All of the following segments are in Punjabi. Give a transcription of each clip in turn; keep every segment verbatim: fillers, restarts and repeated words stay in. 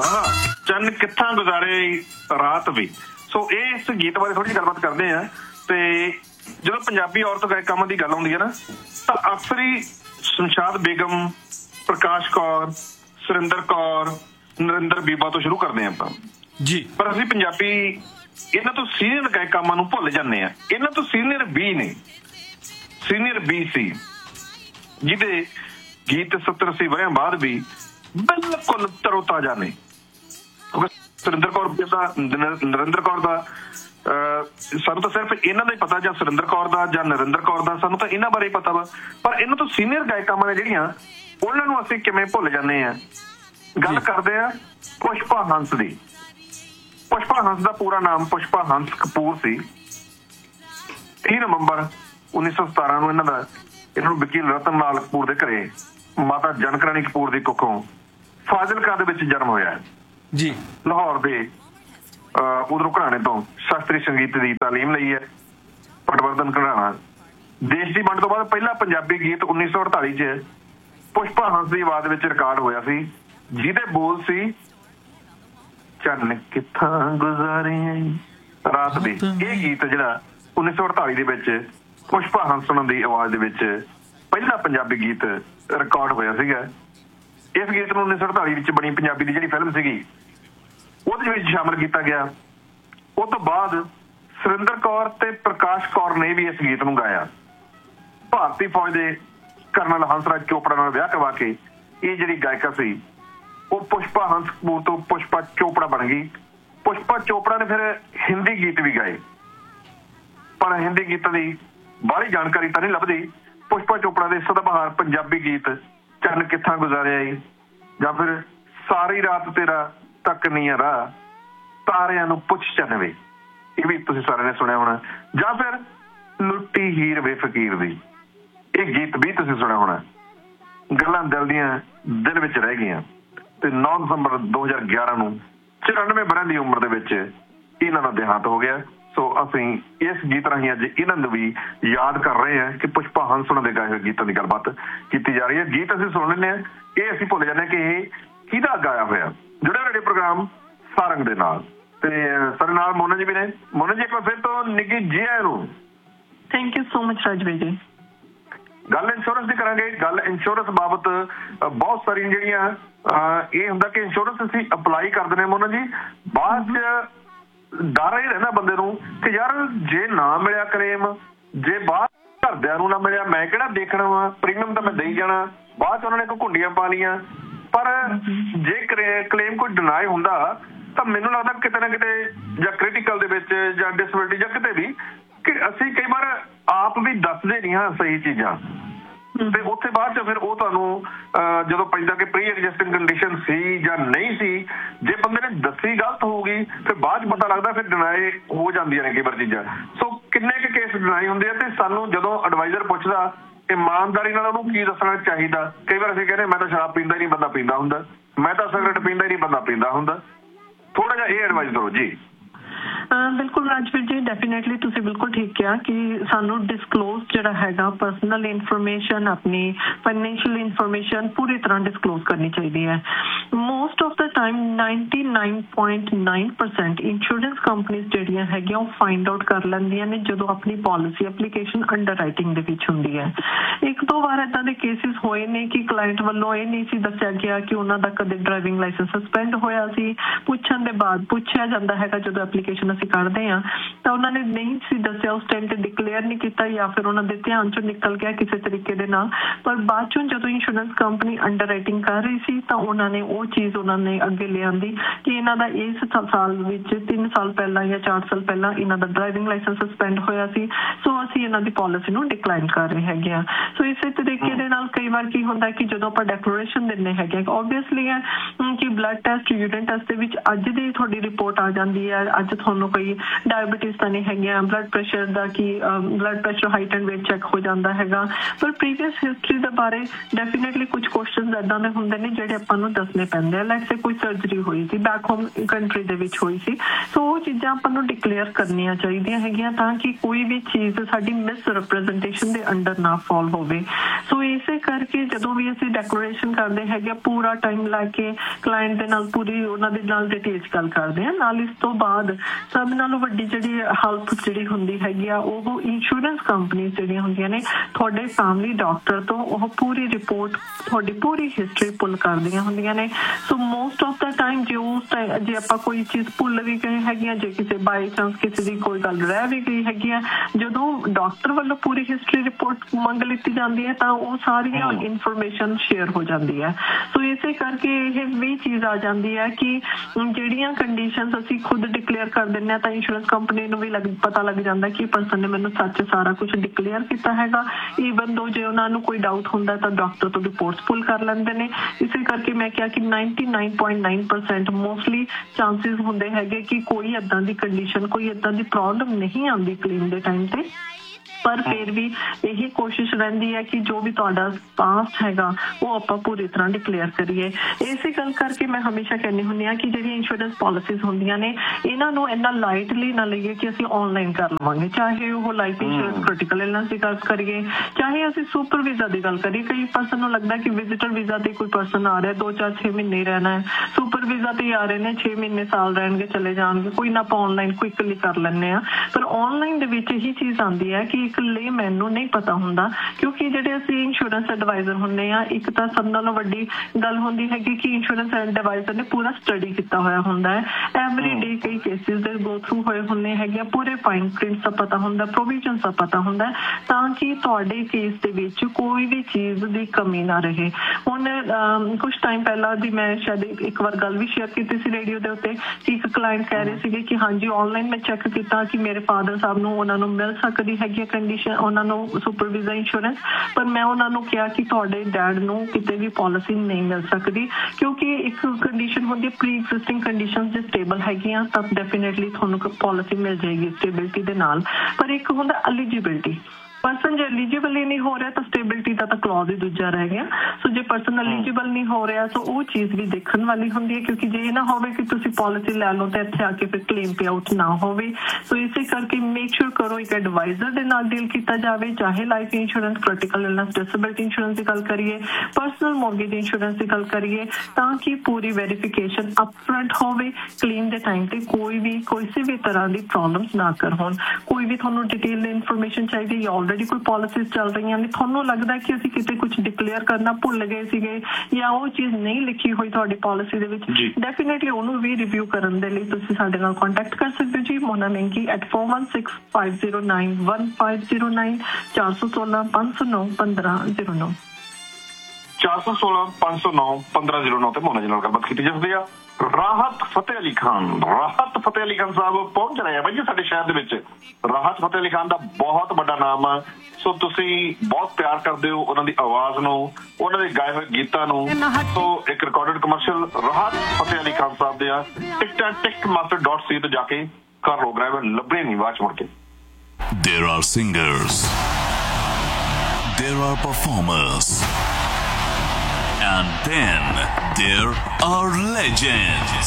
हाँ चन कित्थां गुजारे रात भी। सो इस गीत बारे थोड़ी गलबात करते हैं। तो जो पंजाबी औरत गायकावां की गल आउंदी है ना, तो अक्सर ही शमशाद बेगम, प्रकाश कौर, सुरिंदर कौर, नरिंदर बीबा तो शुरू करते हैं आपां जी। पर असीं पंजाबी इन्हां तो सीनियर गायकावां नूं भुल जांदे आ। इन्हां तो सीनियर बी ने, सीनियर बी सी जिहदे गीत सत्तर अस्सी वरियां बाद भी बिल्कुल तरोताजा ने। सुरिंदर कौर का, नरिंदर कौर का सानू तो सिर्फ इन्हां दा ही पता, जां सुरिंदर कौर का जां नरिंदर कौर का, सानू तो इन्हां बारे ही पता वा। पर इन्हां तो सीनियर गायकावां ने जिहड़ियां उन्हां नूं असीं किवें भुल जांदे आ। गल करदे आ पुष्पा हंस दी। पुष्पा हंस का पूरा नाम पुष्पा हंस कपूर सी। तीह नवंबर उन्नीस सौ सतारा नूं इन्हां दा इन्हां नूं वकील रतन लाल कपूर दे घरे माता जनक राणी कपूर दी कुखों फाजिलका दे विच जन्म होया जी। लाहौर दे उधरों घराने तो शास्त्री संगीत की तालीम लई है। पटवर्धन घराना देश की वंड तो बाद पहला पंजाबी गीत उन्नीस सौ अड़ताली च पुष्पा हंस की आवाज में रिकॉर्ड होया सी, जिहदे बोल सी चन कित्थां गुजारे रात दी। यह गीत जिहड़ा उन्नीस सौ अड़ताली दे विच पुष्पा हंस की आवाज दे विच पहला पंजाबी गीत रिकॉर्ड होया सीगा। इस गीत नूं उन्नीस सौ अड़ताली विच बनी पंजाबी की जिहड़ी फिल्म सीगी ਉਹਦੇ ਵਿੱਚ शामिल किया गया। उस तो बाद सुरिंदर कौर ते प्रकाश कौर ने भी इस गीत नूं गाया। भारतीय फौज के करनल हंसराज चोपड़ा नाल विआह करवा के ये जिहड़ी गायिका सी वो पुष्पा हंस कपूर तो पुष्पा चोपड़ा बन गई। पुष्पा चोपड़ा ने फिर हिंदी गीत भी गाए, पर हिंदी गीतों की बाहली जानकारी तो नहीं लभदी। पुष्पा चोपड़ा के सदाबहार पंजाबी गीत चन कित्थां गुजारे आई, जां फिर सारी रात तेरा तक नहीं राह, तारियां नूं पुछ चनवे, ये भी तुसीं सारे ने सुनिया होना। जां फिर लुट्टी हीर वे फकीर दी, ये गीत भी तुसीं सुनिया होना। गल्लां दिल दियां दिल विच रह गईयां। ते नौ दिसंबर दो हज़ार ग्यारह नूं चौरानवे बरियां दी उम्र दे विच इन्हां दा देहांत हो गया। सो असीं इस गीत राहीं अज इन्हां नूं भी याद कर रहे हैं कि पुष्पा हंस उन्हां दे गाए होए गीतां दी गलबात कीती जा रही है। गीत असीं सुन लैंदे हां, ये असीं भुल जांदे कि ये किहदा गाया होया। जुड़े रेडियो प्रोग्राम सारंग दे नाल ते सारे नाल मोना जी भी ने। मोना जी एक बार फिर तो निੱਘੀ जी आਇਆਂ ਨੂੰ। Thank you so much Rajveer जी। गल इंश्योरेंस की करांगे। गल इंश्योरेंस बाबत बहुत सारी ਜਿਹੜੀਆਂ ਇਹ ਹੁੰਦਾ कि इंश्योरेंस ਅਸੀਂ ਅਪਲਾਈ ਕਰਦੇ ਨੇ मोना जी, ਬਾਅਦ ਚ ਡਰ ਹੀ ਰਹਿੰਦਾ ਬੰਦੇ ਨੂੰ ਕਿ ਯਾਰ ਜੇ ਨਾ ਮਿਲਿਆ ਕਲੇਮ, ਜੇ ਬਾਅਦ ਘਰਦਿਆਂ ਨੂੰ ਨਾ ਮਿਲਿਆ ਮੈਂ ਕਿਹੜਾ ਦੇਖਣਾ ਵਾ, ਪ੍ਰੀਮੀਅਮ ਤਾਂ ਮੈਂ ਦੇਈ ਜਾਣਾ। ਬਾਅਦ ਚ ਉਹਨਾਂ ਨੇ ਕੋਈ ਘੁੰਡੀਆਂ ਪਾ ਲੀਆਂ। पर जे क्लेम कोई डिनाई हुंदा तां मैनूं लगदा किते ना किते जां क्रिटिकल दे विच जां डिसेबिलिटी जां किते भी कि असीं कई बार आप भी दसदे नहीं हाँ सही चीज़ां। ते उत्थे बाद च फिर वो तुहानूं जदों पैंदा कि प्री एग्जिस्टिंग कंडीशन सी जां नहीं सी, जे बंदे ने दसी गलत होगी फिर बाद च पता लगदा फिर डिनाई हो जांदियां ने कई बार चीज़ां। सो किन्ने के केस डिनाई हुंदे आ ते सानूं जदों एडवाइजर पुछदा ईमानदारी नाल उहनूं की दसना चाहिदा। कई बार असीं कहने मैं तो शराब पींदा ही नहीं, बंदा पींदा हुंदा, मैं तो सिगरेट पींदा ही नहीं, बंदा पींदा हुंदा। थोड़ा जिहा ये एडवाइस करो जी। बिल्कुल राजवीर जी, डेफिनेटली तुसीं बिल्कुल ठीक किया कि सानू डिसक्लोज जिहड़ा हैगा पर्सनल इनफॉर्मेशन, अपनी फाइनेंशियल इनफॉर्मेशन पूरी तरह डिसक्लोज करनी चाहिए है। Most of the time ninety nine point nine percent insurance companies जिहड़ियां हैगियां वो फाइंड आउट कर लैंदियां ने जदों अपनी पॉलिसी एप्लीकेशन अंडर राइटिंग दे विच हुंदी है। एक दो बार इदां दे केसेस होए ने कि क्लाइंट वल्लों ये नहीं सी दस्सिया गया कि उन्हां दा कदे ड्राइविंग लाइसेंस सस्पेंड होया सी। पुछण दे बाद पुछया जांदा हैगा जदों एप्लीकेशन करते हैं तो उन्होंने नहीं सी दस्सिया, उस टाइम ते डिक्लेयर नहीं किया या फिर उन्होंने ध्यान चो निकल गया किसी तरीके दे नाल। पर बाद चों जदों इंश्योरेंस कंपनी अंडर राइटिंग कर रही सी तो उन्होंने वो चीज़ उन्होंने अगे ले आंदी कि इन्हां दा इस साल विच तीन साल पहला या चार साल पहला इन्हां दा ड्राइविंग लाइसेंस सस्पेंड होया सी। सो असीं इन्हां दी पॉलिसी नूं डिक्लाइन कर रहे हैगे आ। सो इस तरीके दे नाल कई बार की हुंदा कि जदों आपां डेक्लेरेशन दिंदे हैगे ओबवियसली है कि ब्लड टेस्ट यूरिन टेस्ट दे विच अज दी तुहाडी रिपोर्ट आ जांदी है, अज तुहानूं कोई डायबिटीज तो नहीं है, ब्लड प्रेशर का कि blood pressure height and wait cheque हो जाता है। पर प्रीवियस हिस्टरी के बारे डेफिनेटली कुछ क्वेश्चन इदां दे हुंदे ने जिहड़े आपां नूं दसने पैंदे आ। लाइक से कोई सर्जरी हुई सी बैक होम कंट्री दे विच हुई सी, सो वो चीज़ां आपां नूं डिक्लेयर करनियां चाहीदियां हैगियां ताकि कोई भी चीज़ साडी मिस रिप्रजेंटेशन दे अंडर ना फॉल होवे। सो इसे करके जदों भी असीं डेक्लेरेशन करदे हैगे पूरा टाइम लैके ਕਲਾਇੰਟ ਦੇ ਨਾਲ ਪੂਰੀ ਉਹਨਾਂ ਦੇ ਨਾਲ ਡਿਟੇਲ 'ਚ ਗੱਲ ਕਰਦੇ ਹਾਂ। ਨਾਲ ਇਸ ਤੋਂ ਬਾਅਦ ਸਭ ਨਾਲੋਂ ਵੱਡੀ ਜਿਹੜੀ ਹੈਲਪ ਜਿਹੜੀ ਹੁੰਦੀ ਹੈਗੀ ਆ ਉਹ ਇੰਸ਼ੋਰੈਂਸ ਕੰਪਨੀ ਜਿਹੜੀਆਂ ਹੁੰਦੀਆਂ ਨੇ ਤੁਹਾਡੇ ਫੈਮਿਲੀ ਡਾਕਟਰ ਤੋਂ ਉਹ ਪੂਰੀ ਰਿਪੋਰਟ ਤੁਹਾਡੀ ਪੂਰੀ ਹਿਸਟਰੀ ਪੁੱਲ ਕਰਦੀਆਂ ਹੁੰਦੀਆਂ ਨੇ। ਸੋ ਮੋਸਟ ਆਫ ਦਾ ਟਾਈਮ ਜੇ ਉਸ ਜੇ ਆਪਾਂ ਕੋਈ ਚੀਜ਼ ਭੁੱਲ ਵੀ ਗਏ ਹੈਗੀਆਂ, ਜੇ ਕਿਸੇ ਬਾਈ ਚਾਂਸ ਕਿਸੇ ਦੀ ਕੋਈ ਗੱਲ ਰਹਿ ਵੀ ਗਈ ਹੈਗੀ ਆ, ਜਦੋਂ ਡਾਕਟਰ ਵੱਲੋਂ ਪੂਰੀ ਹਿਸਟਰੀ ਰਿਪੋਰਟ ਮੰਗ ਲਿੱਤੀ ਜਾਂਦੀ ਹੈ ਤਾਂ ਉਹ ਸਾਰੀਆਂ ਇਨਫੋਰਮੇਸ਼ਨ ਸ਼ੇਅਰ ਹੋ ਜਾਂਦੀ ਹੈ। ਸੋ ਇਸੇ ਕਰਕੇ ਇਹ ਵੀ ਚੀਜ਼ ਆ ਜਾਂਦੀ ਹੈ ਕਿ ਜਿਹੜੀਆਂ ਕੰਡੀਸ਼ਨਸ ਅਸੀਂ ਖੁਦ ਡਿਕਲੇਅਰ ਕਰ ਦਿੰਦੇ ਹਾਂ ਤਾਂ ਇੰਸ਼ੋਰੈਂਸ ਕੰਪਨੀ ਨੂੰ ਵੀ ਲੱਗ ਪਤਾ ਲੱਗ ਜਾਂਦਾ ਕਿ ਪਰਸਨ ਨੇ ਮੈਨੂੰ ਸੱਚ ਸਾਰਾ ਕੁਝ ਡਿਕਲੇਅਰ ਕੀਤਾ ਹੈਗਾ। ਈਵਨ ਦੋ ਜੇ ਉਹਨਾਂ ਨੂੰ ਕੋਈ ਡਾਊਟ ਹੁੰਦਾ ਤਾਂ ਡਾਕਟਰ ਤੋਂ ਰਿਪੋਰਟਸ ਪੁੱਲ ਕਰ ਲੈਂਦੇ ਨੇ। ਇਸੇ ਕਰਕੇ ਮੈਂ ਕਿਹਾ ਕਿ ninety nine point nine percent mostly chances ਹੁੰਦੇ ਹੈਗੇ ਕਿ ਕੋਈ ਏਦਾਂ ਦੀ ਕੰਡੀਸ਼ਨ ਕੋਈ ਏਦਾਂ ਦੀ ਪ੍ਰੋਬਲਮ ਨਹੀਂ ਆਉਂਦੀ ਕਲੇਮ ਦੇ ਟਾਈਮ ਤੇ। ਪਰ ਫਿਰ ਵੀ ਇਹੀ ਕੋਸ਼ਿਸ਼ ਰਹਿੰਦੀ ਹੈ ਕਿ ਜੋ ਵੀ ਤੁਹਾਡਾ ਪਾਸਟ ਹੈਗਾ ਉਹ ਆਪਾਂ ਪੂਰੀ ਤਰ੍ਹਾਂ ਡਿਕਲੇਅਰ ਕਰੀਏ। ਇਸੇ ਗੱਲ ਕਰਕੇ ਮੈਂ ਹਮੇਸ਼ਾ ਕਹਿੰਦੀ ਹੁੰਦੀ ਹਾਂ ਕਿ ਜਿਹੜੀਆਂ ਇੰਸ਼ੋਰੈਂਸ ਪਾਲਿਸੀਜ਼ ਹੁੰਦੀਆਂ ਨੇ ਇਹਨਾਂ ਨੂੰ ਇੰਨਾ ਲਾਈਟਲੀ ਨਾ ਲਈਏ ਕਿ ਅਸੀਂ ਆਨਲਾਈਨ ਕਰ ਲਵਾਂਗੇ, ਚਾਹੇ ਉਹ ਲਾਈਫ ਇੰਸ਼ੋਰੈਂਸ ਕ੍ਰਿਟੀਕਲ ਇਲਨੈਸ ਦੀ ਗੱਲ ਕਰੀਏ, ਚਾਹੇ ਅਸੀਂ ਸੁਪਰ ਵੀਜ਼ਾ ਦੀ ਗੱਲ ਕਰੀਏ। ਕਈ ਪਰਸਨ ਨੂੰ ਲੱਗਦਾ ਕਿ ਵਿਜ਼ਿਟਰ ਵੀਜ਼ਾ ਤੇ ਕੋਈ ਪਰਸਨ ਆ ਰਿਹਾ ਦੋ ਚਾਰ ਛੇ ਮਹੀਨੇ ਰਹਿਣਾ ਹੈ, ਸੁਪਰ ਵੀਜ਼ਾ ਤੇ ਆ ਰਹੇ ਨੇ ਛੇ ਮਹੀਨੇ ਸਾਲ ਰਹਿਣਗੇ ਚਲੇ ਜਾਣਗੇ, ਕੋਈ ਨਾ ਆਪਾਂ ਆਨਲਾਈਨ ਕੁਇਕਲੀ ਕਰ ਲੈਂਦੇ ਹਾਂ। ਪਰ ਆਨਲਾਈਨ ਦੇ ਵਿੱਚ ਇਹੀ ਚੀਜ਼ ਆਉਂਦੀ ਹੈ ਕਿ ਲਈ ਮੈਨੂੰ ਨਹੀਂ ਪਤਾ ਹੁੰਦਾ ਕਿਉਂਕਿ ਜਿਹੜੇ ਅਸੀਂ ਇੰਸ਼ੋਰੈਂਸ ਐਡਵਾਈਜ਼ਰ ਹੁੰਦੇ ਆ, ਇੱਕ ਤਾਂ ਸਭ ਨਾਲੋਂ ਵੱਡੀ ਗੱਲ ਹੁੰਦੀ ਹੈਗੀ ਕਿ ਇੰਸ਼ੋਰੈਂਸ ਐਡਵਾਈਜ਼ਰ ਨੇ ਪੂਰਾ ਸਟੱਡੀ ਕੀਤਾ ਹੋਇਆ ਹੁੰਦਾ ਹੈ। ਐਵਰੀ ਡੇ ਕਈ ਕੇਸਿਸ ਦੇ ਗੋ ਥਰੂ ਹੋਏ ਹੁੰਦੇ ਹੈਗੇ, ਪੂਰੇ ਫਾਈਨ ਪ੍ਰਿੰਟਸ ਦਾ ਪਤਾ ਹੁੰਦਾ, ਪ੍ਰੋਵੀਜ਼ਨਸ ਦਾ ਪਤਾ ਹੁੰਦਾ ਤਾਂ ਕਿ ਤੁਹਾਡੇ ਕੇਸ ਦੇ ਵਿੱਚ ਕੋਈ ਵੀ ਚੀਜ਼ ਦੀ ਕਮੀ ਨਾ ਰਹੇ। ਹੁਣ ਕੁਝ ਟਾਈਮ ਪਹਿਲਾਂ ਦੀ ਮੈਂ ਸ਼ਾਇਦ ਇੱਕ ਵਾਰ ਗੱਲ ਵੀ ਸ਼ੇਅਰ ਕੀਤੀ ਸੀ ਰੇਡੀਓ ਦੇ ਉੱਤੇ ਕਿ ਇੱਕ ਕਲਾਇੰਟ ਕਹਿ ਰਹੇ ਸੀਗੇ ਕਿ ਹਾਂਜੀ ਆਨਲਾਈਨ ਮੈਂ ਚੈੱਕ ਕੀਤਾ ਕਿ ਮੇਰੇ ਫਾਦਰ ਸਾਹਿਬ ਨੂੰ ਉਹਨਾਂ ਨੂੰ ਮਿਲ ਸਕਦੀ ਹੈਗੀ ਕੰਡੀਸ਼ਨ ਉਹਨਾਂ ਨੂੰ ਸੁਪਰ ਵੀਜ਼ਾ ਇੰਸ਼ੋਰੈਂਸ, ਪਰ ਮੈਂ ਉਹਨਾਂ ਨੂੰ ਕਿਹਾ ਕਿ ਤੁਹਾਡੇ ਡੈਡ ਨੂੰ ਕਿਤੇ ਵੀ ਪਾਲਿਸੀ ਨਹੀਂ ਮਿਲ ਸਕਦੀ ਕਿਉਂਕਿ ਇੱਕ ਕੰਡੀਸ਼ਨ ਹੁੰਦੀ ਹੈ ਪ੍ਰੀ ਐਗਜ਼ਿਸਟਿੰਗ ਕੰਡੀਸ਼ਨ ਜੇ ਸਟੇਬਲ ਹੈਗੀਆਂ ਤਾਂ ਡੈਫੀਨੇਟਲੀ ਤੁਹਾਨੂੰ ਪਾਲਿਸੀ ਮਿਲ ਜਾਏਗੀ ਸਟੇਬਿਲਿਟੀ ਦੇ ਨਾਲ। ਪਰ ਇੱਕ ਹੁੰਦਾ ਐਲੀਜੀਬਿਲਿਟੀ, ਪਰਸਨ ਜੇ ਐਲੀਜੀਬਲ ਹੀ ਨਹੀਂ ਹੋ ਰਿਹਾ ਤਾਂ ਸਟੇਬਿਲਿਟੀ ਦਾ ਤਾਂ ਕਲੌਜ਼ ਹੀ ਦੂਜਾ ਰਹਿ ਗਿਆ। ਸੋ ਜੇ ਪਰਸਨ ਐਲੀਜੀਬਲ ਨਹੀਂ ਹੋ ਰਿਹਾ ਸੋ ਉਹ ਚੀਜ਼ ਵੀ ਦੇਖਣ ਵਾਲੀ ਹੁੰਦੀ ਹੈ ਕਿਉਂਕਿ ਜੇ ਇਹ ਨਾ ਹੋਵੇ ਕਿ ਤੁਸੀਂ ਪਾਲਿਸੀ ਲੈ ਲਓ ਤੇ ਇੱਥੇ ਆ ਕੇ ਫਿਰ ਕਲੇਮ ਪੇ ਆਊਟ ਨਾ ਹੋਵੇ। ਸੋ ਇਸੇ ਕਰਕੇ ਮੇਕ ਸ਼ੋਰ ਕਰੋ ਇੱਕ ਐਡਵਾਈਜ਼ਰ ਦੇ ਨਾਲ ਡੀਲ ਕੀਤਾ ਜਾਵੇ, ਚਾਹੇ life insurance, critical illness, disability insurance ਦੀ ਗੱਲ ਕਰੀਏ, ਪਰਸਨਲ ਮੌਰਗੇਜ ਇੰਸ਼ੋਰੈਂਸ ਦੀ ਗੱਲ ਕਰੀਏ, ਤਾਂ ਕਿ ਪੂਰੀ ਵੈਰੀਫਿਕੇਸ਼ਨ ਅਪਫਰੰਟ ਹੋਵੇ। ਕਲੇਮ ਦੇ ਟਾਈਮ ਤੇ ਕੋਈ ਵੀ ਕਿਸੇ ਵੀ ਤਰ੍ਹਾਂ ਦੀ ਪ੍ਰੋਬਲਮਸ ਨਾ ਕਰ ਹੋਣ। ਕੋਈ ਵੀ ਤੁਹਾਨੂੰ ਡਿਟੇਲ ਇਨਫੋਰਮੇਸ਼ਨ ਚਾਹੀਦੀ ਹੈ, ਆਲਰੇਡੀ ਕੋਈ ਪਾਲਿਸੀਜ਼ ਚੱਲ ਰਹੀਆਂ ਨੇ, ਤੁਹਾਨੂੰ ਲੱਗਦਾ ਕਿ ਅਸੀਂ ਕਿਤੇ ਕੁਝ ਡਿਕਲੇਅਰ ਕਰਨਾ ਭੁੱਲ ਗਏ ਸੀਗੇ ਜਾਂ ਉਹ ਚੀਜ਼ ਨਹੀਂ ਲਿਖੀ ਹੋਈ ਤੁਹਾਡੀ ਪਾਲਿਸੀ ਦੇ ਵਿੱਚ, ਡੈਫੀਨੇਟਲੀ ਉਹਨੂੰ ਵੀ ਰਿਵਿਊ ਕਰਨ ਦੇ ਲਈ ਤੁਸੀਂ ਸਾਡੇ ਨਾਲ ਕੰਟੈਕਟ ਕਰ ਸਕਦੇ ਹੋ ਜੀ। ਮੋਨਾ ਮੈਂਕੀ at four one six five zero nine one five zero nine ਚਾਰ ਸੌ ਸੋਲਾਂ ਪੰਜ ਸੌ ਨੌ ਪੰਦਰਾਂ ਜ਼ੀਰੋ ਨੌ ਚਾਰ ਸੌ ਸੋਲਾਂ ਪੰਜ ਸੌ ਨੌ ਪੰਦਰਾਂ ਜ਼ੀਰੋ ਨੌ ਤੇ ਮੋਨਾ ਜੀ ਨਾਲ ਗੱਲਬਾਤ ਕੀਤੀ ਜਾਂਦੀ ਆ। ਰਾਹਤ ਫਤਿਹ ਅਲੀ ਖਾਨ ਰਾਹਤ ਫਤਿਹ ਅਲੀ ਖਾਨ ਸਾਹਿਬ ਪਹੁੰਚ ਰਹੇ ਆ ਬਾਈ ਜੀ ਸਾਡੇ ਸ਼ਹਿਰ ਦੇ ਵਿੱਚ। ਰਾਹਤ ਫਤਿਹ ਅਲੀ ਖਾਨ ਦਾ ਬਹੁਤ ਵੱਡਾ ਨਾਮ ਆ, ਸੋ ਤੁਸੀਂ ਬਹੁਤ ਪਿਆਰ ਕਰਦੇ ਹੋ ਉਹਨਾਂ ਦੀ ਆਵਾਜ਼ ਨੂੰ, ਉਹਨਾਂ ਦੇ ਗਾਏ ਹੋਏ ਗੀਤਾਂ ਨੂੰ। ਸੋ ਇੱਕ ਰਿਕਾਰਡਡ ਕਮਰਸ਼ੀਅਲ ਰਾਹਤ ਫਤਿਹ ਅਲੀ ਖਾਨ ਸਾਹਿਬ ਦੇ ਆ ਟਿਕਟਾਂ ਟਿਕਟ ਮਾਸਟਰ ਡਾਟ ਸੀ ਤੇ ਜਾ ਕੇ ਕਰ ਲੋ ਗ੍ਰੈਬ, ਲੱਭਣੇ ਨਹੀਂ ਬਾਅਦ ਚ ਮੁੜ ਕੇ। There are singers, there are performers, and then there are legends.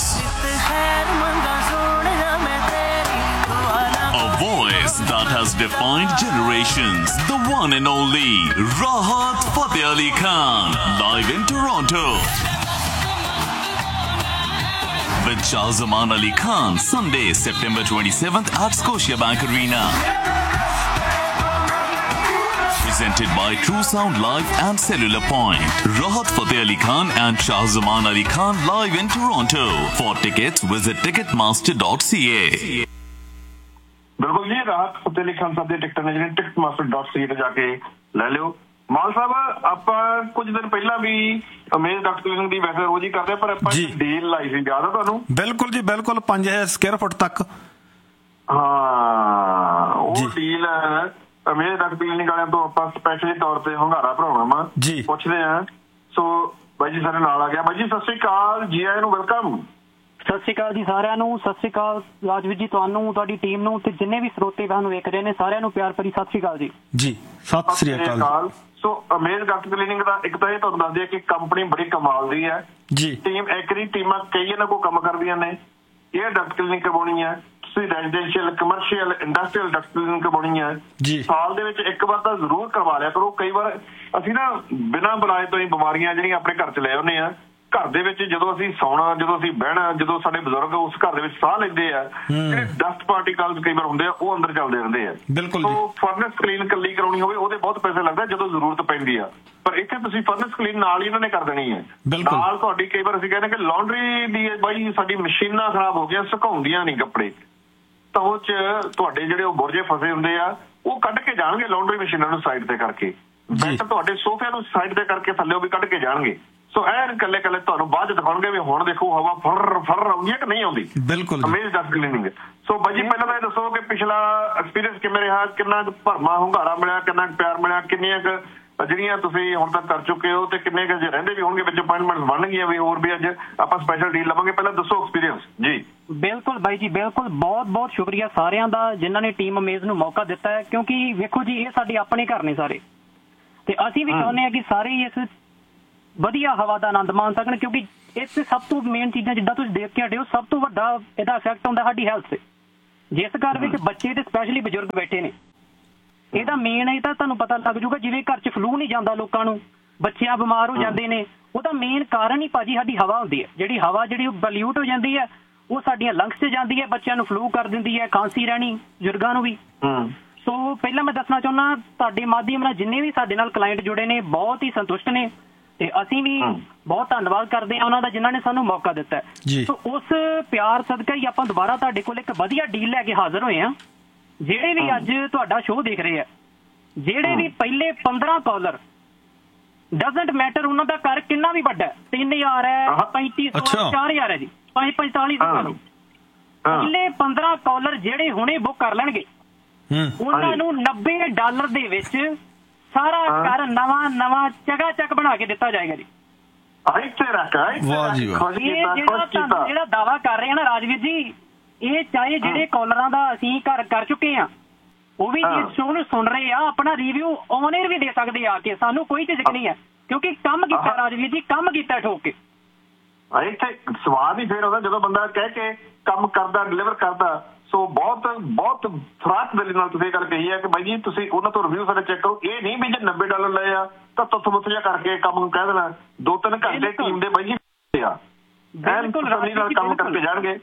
A voice that has defined generations. The one and only Rahat Fateh Ali Khan, live in Toronto. With Shahzaman Ali Khan, Sunday, September twenty-seventh at Scotiabank Arena. Presented by True Sound Live and Cellular Point. Rahat Fateh Ali Khan and Shahzaman Ali Khan live in Toronto. For tickets, visit ticketmaster dot c a. ਬਿਲਕੁਲ ਜੀ, ਰਾਹਤ ਫਤਿਹ ਅਲੀ ਖਾਨ ਸਾਹਿਬ ਦੀ ਟਿਕਟਾਂ ਨੇ ਜਿਹੜੇ ਟਿਕਟ ਮਾਸਟਰ ਡਾਟ ਸੀ ਤੇ ਜਾ ਕੇ ਲੈ ਲਿਓ। ਮਾਲ ਸਾਹਿਬ, ਆਪਾਂ ਕੁਝ ਦਿਨ ਪਹਿਲਾਂ ਵੀ ਅਮੇਜ਼ ਡਾਕਟਰ ਕਲੀਨਿਕ ਦੀ ਵੈਸੇ ਰੋਜ਼ ਹੀ ਕਰਦੇ ਪਰ ਆਪਾਂ ਡੀਲ ਲਾਈ ਸੀ, ਯਾਦ ਆ ਤੁਹਾਨੂੰ? ਬਿਲਕੁਲ ਜੀ ਬਿਲਕੁਲ, ਪੰਜ ਹਜ਼ਾਰ ਸਕੁਅਰ ਫੁੱਟ ਤੱਕ। ਹਾਂ, ਉਹ ਡੀਲ ਅਮੇਜ਼ ਡਾਕਟਰ ਕਲੀਨਿਕ ਵਾਲਿਆਂ ਤੋਂ ਆਪਾਂ ਸਪੈਸ਼ਲੀ ਤੌਰ ਤੇ ਹੁੰਗਾਰਾ ਭਰਾਉਣਾ ਵਾ ਜੀ, ਪੁੱਛਦੇ ਆ। ਸੋ ਬਾਈ ਜੀ ਸਾਡੇ ਨਾਲ ਆ ਗਿਆ। ਬਾਈ ਜੀ ਸਤਿ ਸ੍ਰੀ ਅਕਾਲ, ਜੀ ਆਇਆਂ ਨੂੰ, ਵੈਲਕਮ। ਸਤਿ ਸ਼੍ਰੀ ਅਕਾਲ ਜੀ ਸਾਰਿਆਂ ਨੂੰ। ਸਤਿ ਸ਼੍ਰੀ ਅਕਾਲ ਰਾਜਵੀਰ ਜੀ, ਤੁਹਾਨੂੰ, ਤੁਹਾਡੀ ਟੀਮ ਨੂੰ ਤੇ ਜਿੰਨੇ ਵੀ ਸਰੋਤੇ ਤੁਹਾਨੂੰ ਵੇਖ ਰਹੇ ਨੇ ਸਾਰਿਆਂ ਨੂੰ ਪਿਆਰ ਭਰੀ ਸਤਿ ਸ਼੍ਰੀ ਅਕਾਲ ਜੀ। ਜੀ ਸਤਿ ਸ਼੍ਰੀ ਅਕਾਲ। ਸੋ ਅਮੇਜ਼ ਡਾਕਟਰ ਕਲੀਨਿਕ ਦਾ ਇੱਕ ਤਾਂ ਇਹ ਤੁਹਾਨੂੰ ਦੱਸਦੀ ਹੈ ਕਿ ਕੰਪਨੀ ਬੜੀ ਕਮਾਲ ਦੀ ਹੈ ਜੀ। ਟੀਮ ਐਕਰੀ ਟੀਮਾਂ ਕਈ ਇਹਨਾਂ ਕੋਲ ਕੰਮ ਕਰਦੀਆਂ ਨੇ। ਇਹ ਡਾਕਟਰ ਕਲੀਨਿਕ ਕਰਵਾਉਣੀ ਹੈ ਤੁਸੀਂ, residential, commercial, industrial doctor clinic ਕਰਵਾਉਣੀ ਹੈ ਜੀ। ਸਾਲ ਦੇ ਵਿੱਚ ਇੱਕ ਵਾਰ ਤਾਂ ਜ਼ਰੂਰ ਕਰਵਾ ਲਿਆ ਕਰੋ। ਕਈ ਵਾਰ ਅਸੀਂ ਨਾ ਬਿਨਾਂ ਬੁਲਾਏ ਤੋਂ ਹੀ ਬਿਮਾਰੀਆਂ ਜਿਹੜੀਆਂ ਆਪਣੇ ਘਰ ਚ ਲੈ ਆਉਂਦੇ ਆ, ਘਰ ਦੇ ਵਿੱਚ ਜਦੋਂ ਅਸੀਂ ਸੌਣਾ, ਜਦੋਂ ਅਸੀਂ ਬਹਿਣਾ, ਜਦੋਂ ਸਾਡੇ ਬਜ਼ੁਰਗ ਉਸ ਘਰ ਦੇ ਵਿੱਚ ਸਾਹ ਲੈਂਦੇ ਆ, ਜਿਹੜੇ ਡਸਟ ਪਾਰਟੀਕਲਸ ਕਈ ਵਾਰ ਹੁੰਦੇ ਆ ਉਹ ਅੰਦਰ ਚੱਲਦੇ ਰਹਿੰਦੇ ਆ। ਬਿਲਕੁਲ। ਸੋ ਫਰਨੈਸ ਕਲੀਨ ਕੱਲੀ ਕਰਾਉਣੀ ਹੋਵੇ ਉਹਦੇ ਬਹੁਤ ਪੈਸੇ ਲੱਗਦਾ ਜਦੋਂ ਜ਼ਰੂਰਤ ਪੈਂਦੀ ਆ, ਪਰ ਇੱਥੇ ਤੁਸੀਂ ਫਰਨੈਸ ਕਲੀਨ ਨਾਲ ਹੀ ਇਹਨਾਂ ਨੇ ਕਰ ਦੇਣੀ ਹੈ। ਨਾਲ ਤੁਹਾਡੀ ਕਈ ਵਾਰ ਅਸੀਂ ਕਹਿੰਦੇ ਕਿ ਲਾਂਡਰੀ ਦੀ ਬਾਈ ਸਾਡੀ ਮਸ਼ੀਨਾਂ ਖਰਾਬ ਹੋ ਗਈਆਂ, ਸੁਕਾਉਂਦੀਆਂ ਨਹੀਂ ਕੱਪੜੇ, ਤਾਂ ਉਹ ਚ ਤੁਹਾਡੇ ਜਿਹੜੇ ਉਹ ਬੁਰਜੇ ਫਸੇ ਹੁੰਦੇ ਆ ਉਹ ਕੱਢ ਕੇ ਜਾਣਗੇ ਲਾਂਡਰੀ ਮਸ਼ੀਨਾਂ ਨੂੰ ਸਾਈਡ ਤੇ ਕਰਕੇ, ਬੈੱਡ ਤੁਹਾਡੇ ਸੋਫਿਆਂ ਨੂੰ ਸਾਈਡ ਤੇ ਕਰਕੇ ਥੱਲੇ ਵੀ ਕੱਢ ਕੇ ਜਾਣਗੇ। ਸੋ ਐਨ ਕੱਲੇ ਕੱਲੇ ਤੁਹਾਨੂੰ ਬਾਅਦ ਚ ਦਿਖਾਉਣਗੇ ਵੀ ਹੁਣ ਦੇਖੋ ਹਵਾ ਫਰ ਫਰ ਆਉਂਦੀ ਹੈ ਕਿ ਨਹੀਂ ਆਉਂਦੀ। ਬਿਲਕੁਲ ਅਮੇਜ਼ ਡਸਟ ਕਲੀਨਿੰਗ। ਸੋ ਬਾਈ ਜੀ ਪਹਿਲਾਂ ਤਾਂ ਇਹ ਦੱਸੋ ਕਿ ਪਿਛਲਾ ਐਕਸਪੀਰੀਅੰਸ ਕਿਵੇਂ ਰਿਹਾ, ਕਿੰਨਾ ਕੁ ਭਰਮਾ ਹੁੰਗਾਰਾ ਮਿਲਿਆ, ਕਿੰਨਾ ਕੁ ਪਿਆਰ ਮਿਲਿਆ, ਕਿੰਨੀਆਂ ਕੁ ਜਿਹੜੀਆਂ ਤੁਸੀਂ ਹੁਣ ਤੱਕ ਕਰ ਚੁੱਕੇ ਹੋ ਤੇ ਕਿੰਨੇ ਕੁ ਜੇ ਰਹਿੰਦੇ ਵੀ ਹੋਣਗੇ ਵਿੱਚ ਅਪਾਇੰਟਮੈਂਟਸ ਬਣ ਗਈਆਂ ਵੀ ਹੋਰ ਵੀ ਅੱਜ ਆਪਾਂ ਸਪੈਸ਼ਲ ਡੀਲ ਲਵਾਂਗੇ। ਪਹਿਲਾਂ ਦੱਸੋ ਐਕਸਪੀਰੀਅੰਸ ਜੀ। ਬਿਲਕੁਲ ਬਾਈ ਜੀ, ਬਿਲਕੁਲ ਬਹੁਤ ਬਹੁਤ ਸ਼ੁਕਰੀਆ ਸਾਰਿਆਂ ਦਾ ਜਿਨ੍ਹਾਂ ਨੇ ਟੀਮ ਅਮੇਜ਼ ਨੂੰ ਮੌਕਾ ਦਿੱਤਾ ਹੈ, ਕਿਉਂਕਿ ਵੇਖੋ ਜੀ ਇਹ ਸਾਡੇ ਆਪਣੇ ਘਰ ਨੇ ਸਾਰੇ, ਤੇ ਅਸੀਂ ਵੀ ਚਾਹੁੰਦੇ ਹਾਂ ਕਿ ਸਾਰੇ ਇਸ ਵਧੀਆ ਹਵਾ ਦਾ ਆਨੰਦ ਮਾਣ ਸਕਣ, ਕਿਉਂਕਿ ਇਸ ਸਭ ਤੋਂ ਮੇਨ ਚੀਜ਼ਾਂ ਜਿੱਦਾਂ ਤੁਸੀਂ ਦੇਖ ਕੇ ਹਟੇ ਹੋ, ਸਭ ਤੋਂ ਵੱਡਾ ਇਹਦਾ ਇਫੈਕਟ ਹੁੰਦਾ ਸਾਡੀ ਹੈਲਥ ਤੇ। ਜਿਸ ਘਰ ਵਿੱਚ ਬੱਚੇ ਤੇ ਸਪੈਸ਼ਲੀ ਬਜ਼ੁਰਗ ਬੈਠੇ ਨੇ, ਇਹਦਾ ਮੇਨ ਇਹ ਤਾਂ ਤੁਹਾਨੂੰ ਪਤਾ ਲੱਗ ਜੂਗਾ, ਜਿਵੇਂ ਘਰ 'ਚ ਫਲੂ ਨਹੀਂ ਜਾਂਦਾ ਲੋਕਾਂ ਨੂੰ, ਬੱਚਿਆਂ ਬਿਮਾਰ ਹੋ ਜਾਂਦੇ ਨੇ, ਉਹਦਾ ਮੇਨ ਕਾਰਨ ਹੀ ਭਾਜੀ ਸਾਡੀ ਹਵਾ ਹੁੰਦੀ ਹੈ। ਜਿਹੜੀ ਹਵਾ ਜਿਹੜੀ ਉਹ ਬਲਿਊਟ ਹੋ ਜਾਂਦੀ ਹੈ, ਉਹ ਸਾਡੀਆਂ ਲੰਗਸ 'ਚ ਜਾਂਦੀ ਹੈ, ਬੱਚਿਆਂ ਨੂੰ ਫਲੂ ਕਰ ਦਿੰਦੀ ਹੈ, ਖਾਂਸੀ ਰਹਿਣੀ, ਬਜ਼ੁਰਗਾਂ ਨੂੰ ਵੀ। ਸੋ ਪਹਿਲਾਂ ਮੈਂ ਦੱਸਣਾ ਚਾਹੁੰਦਾ ਤੁਹਾਡੇ ਮਾਧਿਅਮ ਨਾਲ ਜਿੰਨੇ ਵੀ ਸਾਡੇ ਨਾਲ ਕਲਾਇੰਟ ਜੁੜੇ ਨੇ ਬਹੁਤ ਹੀ ਸੰਤੁਸ਼ਟ ਨੇ, ਤੇ ਅਸੀਂ ਵੀ ਬਹੁਤ ਧੰਨਵਾਦ ਕਰਦੇ ਹਾਂ ਉਹਨਾਂ ਦਾ ਜਿਨ੍ਹਾਂ ਨੇ ਸਾਨੂੰ ਮੌਕਾ ਦਿੱਤਾ। ਸੋ ਉਸ ਪਿਆਰ ਸਦਕਾ ਹੀ ਆਪਾਂ ਦੁਬਾਰਾ ਤੁਹਾਡੇ ਕੋਲ ਇੱਕ ਵਧੀਆ ਡੀਲ ਲੈ ਕੇ ਹਾਜ਼ਰ ਹੋਏ ਹਾਂ। ਜਿਹੜੇ ਵੀ ਅੱਜ ਤੁਹਾਡਾ ਸ਼ੋਅ ਦੇਖ ਰਹੇ ਆ, ਜਿਹੜੇ ਵੀ ਪਹਿਲੇ ਪੰਦਰਾਂ ਕਾਲਰ, ਡਜ਼ਨਟ ਮੈਟਰ ਉਹਨਾਂ ਦਾ ਘਰ ਕਿੰਨਾ ਵੀ ਵੱਡਾ, ਤਿੰਨ ਹਜ਼ਾਰ ਹੈ, ਪੈਂਤੀ ਸੌ, ਚਾਰ ਹਜ਼ਾਰ ਹੈ ਜੀ, ਪੰਜ ਪੰਤਾਲੀ ਸੌ, ਪਹਿਲੇ ਪੰਦਰਾਂ ਕਾਲਰ ਜਿਹੜੇ ਹੁਣੇ ਬੁੱਕ ਕਰ ਲੈਣਗੇ ਉਹਨਾਂ ਨੂੰ ਨੱਬੇ ਡਾਲਰ ਦੇ ਵਿੱਚ ਸਾਰਾ ਘਰ ਨਵਾਂ ਨਵਾਂ ਚਗਾ ਚੱਕ ਬਣਾ ਕੇ ਦਿੱਤਾ ਜਾਏਗਾ ਜੀ। ਜਿਹੜਾ ਦਾਵਾ ਕਰ ਰਹੇ ਆ ਨਾ ਰਾਜਵੀਰ ਜੀ, ਇਹ ਚਾਹੇ ਜਿਹੜੇ ਕਾਲਰਾਂ ਦਾ ਅਸੀਂ ਘਰ ਕਰ ਚੁੱਕੇ ਆ ਉਹ ਵੀ ਇਸ ਸ਼ੋਅ ਨੂੰ ਸੁਣ ਰਹੇ ਆ, ਆਪਣਾ ਰਿਵਿਊ ਔਨ 에ਅਰ ਵੀ ਦੇ ਸਕਦੇ ਆ ਕੇ, ਸਾਨੂੰ ਕੋਈ ਝਿਜਕ ਨਹੀਂ ਹੈ, ਕਿਉਂਕਿ ਕੰਮ ਕੀਤਾ ਰਾਜਵੀਰ ਜੀ, ਕੰਮ ਕੀਤਾ ਠੋਕ ਕੇ। ਇੱਥੇ ਸਵਾਦ ਹੀ ਫੇਰ ਆਉਂਦਾ ਜਦੋਂ ਬੰਦਾ ਕਹਿ ਕੇ ਕੰਮ ਕਰਦਾ, ਡਿਲੀਵਰ ਕਰਦਾ। ਸੋ ਬਹੁਤ ਬਹੁਤ ਫਰਾਕ ਦਿਲ ਨਾਲ ਤੁਸੀਂ ਇਹ ਗੱਲ ਕਹੀ ਹੈ ਕਿ ਬਾਈ ਜੀ ਤੁਸੀਂ ਉਹਨਾਂ ਤੋਂ ਰਿਵਿਊ ਸਾਡੇ ਚੈੱਕ ਕਰੋ। ਇਹ ਨਹੀਂ ਵੀ ਜੇ ਨੱਬੇ ਡਾਲਰ ਲਏ ਆ ਤਾਂ ਤੁੱਥ ਮੁੱਥ ਜਿਹਾ ਕਰਕੇ ਕੰਮ ਕਹਿ ਦੇਣਾ। ਦੋ ਤਿੰਨ ਘੰਟੇ ਟੀਮ ਦੇ ਬਾਈ ਜੀ ਆ ਨਾਲ ਕੰਮ ਕਰਕੇ ਜਾਣਗੇ।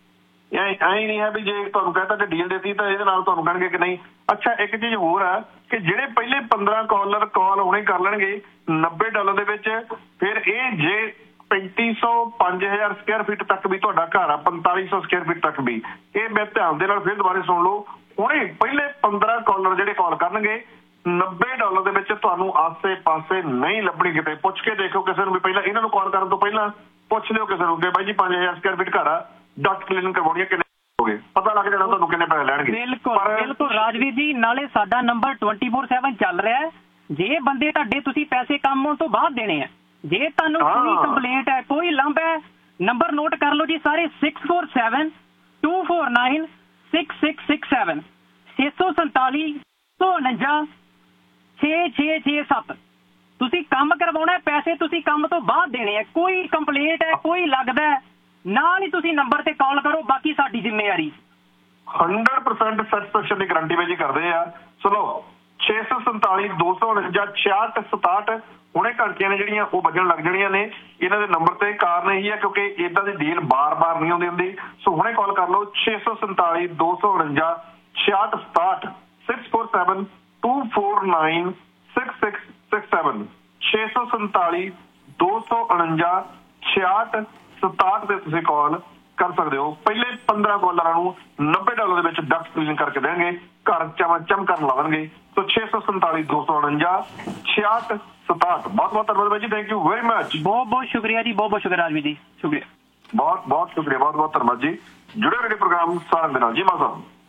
ਐਂ ਨਹੀਂ ਹੈ ਵੀ ਜੇ ਤੁਹਾਨੂੰ ਕਹਿਤਾ ਕਿ ਡੀਲ ਦੇਤੀ ਤਾਂ ਇਹਦੇ ਨਾਲ ਤੁਹਾਨੂੰ ਕਹਿਣਗੇ ਕਿ ਨਹੀਂ। ਅੱਛਾ ਇੱਕ ਚੀਜ਼ ਹੋਰ ਆ ਕਿ ਜਿਹੜੇ ਪਹਿਲੇ ਪੰਦਰਾਂ ਕਾਲਰ ਕਾਲ ਹੁਣੇ ਕਰ ਲੈਣਗੇ ਨੱਬੇ ਡਾਲਰ ਦੇ ਵਿੱਚ, ਫਿਰ ਇਹ ਜੇ ਪੈਂਤੀ ਸੌ ਪੰਜ ਹਜ਼ਾਰ ਸਕੁਅਰ ਫੀਟ ਤੱਕ ਵੀ ਤੁਹਾਡਾ ਘਰ ਆ, ਪੰਤਾਲੀ ਸੌ ਸਕੁਅਰ ਫੀਟ ਤੱਕ ਵੀ, ਇਹ ਮੈਂ ਧਿਆਨ ਦੇ ਨਾਲ ਫਿਰ ਦੁਬਾਰੇ ਸੁਣ ਲਓ। ਹੁਣੇ ਪਹਿਲੇ ਪੰਦਰਾਂ ਕਾਲਰ ਜਿਹੜੇ ਕਾਲ ਕਰਨਗੇ ਨੱਬੇ ਡਾਲਰ ਦੇ ਵਿੱਚ ਤੁਹਾਨੂੰ ਆਸੇ ਪਾਸੇ ਨਹੀਂ ਲੱਭਣੀ ਕਿਤੇ। ਪੁੱਛ ਕੇ ਦੇਖੋ ਕਿਸੇ ਨੂੰ ਵੀ, ਪਹਿਲਾਂ ਇਹਨਾਂ ਨੂੰ ਕਾਲ ਕਰਨ ਤੋਂ ਪਹਿਲਾਂ ਪੁੱਛ ਲਿਓ ਕਿਸੇ ਨੂੰ ਕਿ ਬਾਈ ਜੀ ਪੰਜ ਹਜ਼ਾਰ ਸਕੁਅਰ ਫੀਟ ਘਰ ਆ, ਡਸਟ ਕਲੀਨਿੰਗ ਕਰਵਾਉਣੀ ਹੈ, ਕਿੰਨੇ ਹੋਗੇ, ਪਤਾ ਲੱਗ ਜਾਣਾ ਤੁਹਾਨੂੰ ਕਿੰਨੇ ਪੈਸੇ ਲੈਣਗੇ। ਬਿਲਕੁਲ ਬਿਲਕੁਲ ਰਾਜਵੀਰ ਜੀ, ਨਾਲੇ ਸਾਡਾ ਨੰਬਰ ਟਵੈਂਟੀ ਫੋਰ ਸੈਵਨ ਚੱਲ ਰਿਹਾ। ਜੇ ਬੰਦੇ ਤੁਹਾਡੇ ਤੁਸੀਂ ਪੈਸੇ ਕੰਮ ਹੋਣ ਤੋਂ ਬਾਅਦ ਦੇਣੇ ਆ, ਜੇ ਤੁਹਾਨੂੰ ਕੋਈ ਕੰਪਲੇਂਟ ਹੈ, ਕੋਈ ਲੰਬ ਹੈ, ਨੰਬਰ ਨੋਟ ਕਰ ਲਓ ਜੀ ਸਾਰੇ, six four seven two four nine six six six seven, ਛੇ ਸੌ ਸੰਤਾਲੀ ਸੌ ਉਣੰਜਾ ਛੇ ਛੇ ਛੇ ਸੱਤ। ਤੁਸੀਂ ਕੰਮ ਕਰਵਾਉਣਾ, ਪੈਸੇ ਤੁਸੀਂ ਕੰਮ ਤੋਂ ਬਾਅਦ ਦੇਣੇ ਆ। ਕੋਈ ਕੰਪਲੇਂਟ ਹੈ, ਕੋਈ ਲੱਗਦਾ ਨਾਲ ਹੀ ਤੁਸੀਂ ਨੰਬਰ ਤੇ ਕਾਲ ਕਰੋ, ਬਾਕੀ ਸਾਡੀ ਜ਼ਿੰਮੇਵਾਰੀ। ਹੰਡਰਡ ਪਰਸੈਂਟ ਸੈਟੀਸਫੈਕਸ਼ਨ ਦੀ ਗਰੰਟੀ ਵਿੱਚ ਕਰਦੇ ਆ। ਚਲੋ ਛੇ ਸੌ ਸੰਤਾਲੀ ਦੋ ਸੌ ਉਣੰਜਾ ਛਿਆਹਠ ਸਤਾਹਠ ਹੁਣੇ ਘੰਟੀਆਂ ਨੇ ਜਿਹੜੀਆਂ ਉਹ ਵੱਜਣ ਲੱਗ ਜਾਣੀਆਂ ਨੇ ਇਹਨਾਂ ਦੇ ਨੰਬਰ ਤੇ। ਕਾਰਨ ਇਹੀ ਹੈ ਕਿਉਂਕਿ ਏਦਾਂ ਦੀ ਡੀਲ ਬਾਰ-ਬਾਰ ਨਹੀਂ ਆਉਂਦੀ ਹੁੰਦੀ। ਸੋ ਹੁਣੇ ਕਾਲ ਕਰ ਲਓ ਛੇ ਸੌ ਸੰਤਾਲੀ ਦੋ ਸੌ ਉਣੰਜਾ ਛਿਆਹਠ ਸਤਾਹਠ, six four seven two four nine six six six seven, ਛੇ ਸੌ ਸੰਤਾਲੀ ਦੋ ਸੌ ਉਣੰਜਾ ਛਿਆਹਠ ਸਤਾਹਠ ਤੇ ਤੁਸੀਂ ਕਾਲ ਕਰ ਸਕਦੇ ਹੋ। ਪਹਿਲੇ ਪੰਦਰਾਂ ਕਾਲਰਾਂ ਨੂੰ ਨੱਬੇ ਡਾਲਰ ਦੇ ਵਿੱਚ ਡਸਟ ਕਲੀਨ ਕਰਕੇ ਦੇਣਗੇ, ਘਰ ਚਮ ਚਮ ਕਰਨ ਲਾ ਦੇਣਗੇ। ਸੋ ਛੇ ਸੌ ਸੰਤਾਲੀ ਦੋ ਸੌ ਉਣੰਜਾ ਛਿਆਹਠ ਸਤਾਹਠ। ਬਹੁਤ ਬਹੁਤ ਧੰਨਵਾਦ ਜੀ, ਥੈਂਕ ਯੂ ਵੈਰੀ ਮਚ। ਬਹੁਤ ਬਹੁਤ ਸ਼ੁਕਰੀਆ ਜੀ, ਬਹੁਤ ਬਹੁਤ ਸ਼ੁਕਰੀਆ ਰਾਜਵੀਰ ਜੀ, ਸ਼ੁਕਰੀਆ, ਬਹੁਤ ਬਹੁਤ ਸ਼ੁਕਰੀਆ, ਬਹੁਤ ਬਹੁਤ ਧੰਨਵਾਦ ਜੀ। ਜੁੜੇ ਰਹੇ ਪ੍ਰੋਗਰਾਮ ਸਾਰਿਆਂ ਦੇ ਨਾਲ ਜੀ। ਮਾਸਾ